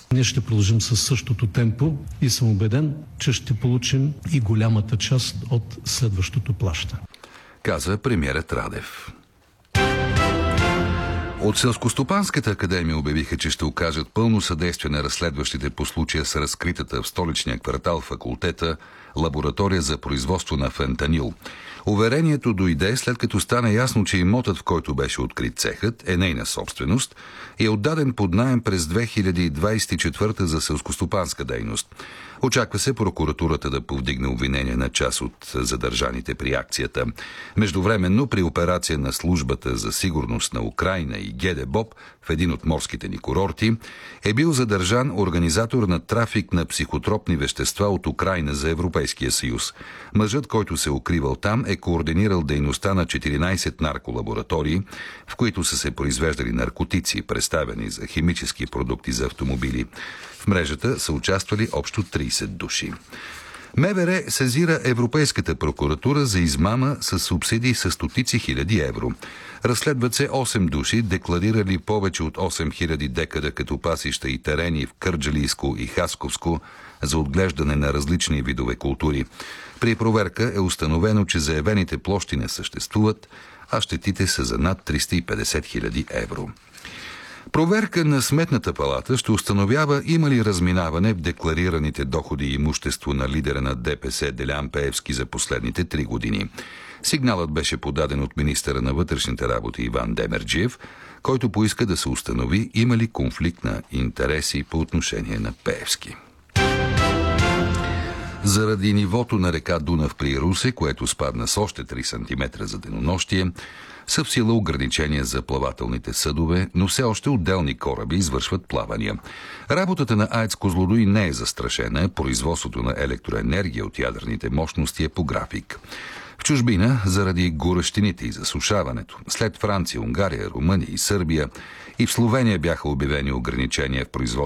Ние ще продължим със същото темпо и съм убеден, че ще получим и голямата част от следващото плащане. Каза премиерът Радев. От Селскостопанската академия обявиха, че ще окажат пълно съдействие на разследващите по случая с разкритата в столичния квартал факултета лаборатория за производство на фентанил. Уверението дойде след като стана ясно, че имотът, в който беше открит цехът, е нейна собственост и е отдаден под наем през 2024 за селскостопанска дейност. Очаква се прокуратурата да повдигне обвинение на част от задържаните при акцията. Междувременно при операция на службата за сигурност на Украйна и ГДБОП в един от морските ни курорти е бил задържан организатор на трафик на психотропни вещества от Украйна за Европейския съюз. Мъжът, който се укривал там, е координирал дейността на 14 нарколаборатории, в които са се произвеждали наркотици, представени за химически продукти за автомобили. В мрежата са участвали общо 30 души. МВР сезира Европейската прокуратура за измама с субсидии с стотици хиляди евро. Разследват се 8 души, декларирали повече от 8000 декара като пасища и терени в Кърджалийско и Хасковско за отглеждане на различни видове култури. При проверка е установено, че заявените площи не съществуват, а щетите са за над 350 000 евро. Проверка на Сметната палата ще установява има ли разминаване в декларираните доходи и имущество на лидера на ДПС Делян Пеевски за последните 3 години. Сигналът беше подаден от министъра на вътрешните работи Иван Демерджиев, който поиска да се установи има ли конфликт на интереси по отношение на Пеевски. Заради нивото на река Дунав при Русе, което спадна с още 3 см за денонощие, са в сила ограничения за плавателните съдове, но все още отделни кораби извършват плавания. Работата на АЕЦ Козлодуй не е застрашена, производството на електроенергия от ядрените мощности е по график. В чужбина, заради горещините и засушаването, след Франция, Унгария, Румъния и Сърбия, и в Словения бяха обявени ограничения в производството